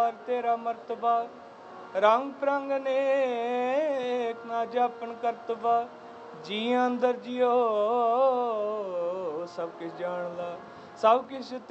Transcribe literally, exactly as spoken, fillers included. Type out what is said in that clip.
पार तेरा मर्तबा, रंग प्रंग नेक ना जापन करतबा, जी अंदर जियो सब किश जान ला, सब किश